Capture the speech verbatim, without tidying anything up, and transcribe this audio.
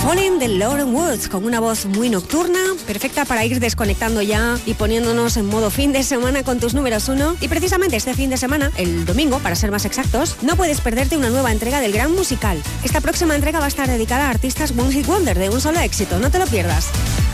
Falling de Lauren Woods, con una voz muy nocturna, perfecta para ir desconectando ya y poniéndonos en modo fin de semana con tus números uno. Y precisamente este fin de semana, el domingo para ser más exactos, no puedes perderte una nueva entrega del Gran Musical. Esta próxima entrega va a estar dedicada a artistas One Hit Wonder de un solo éxito, no te lo pierdas.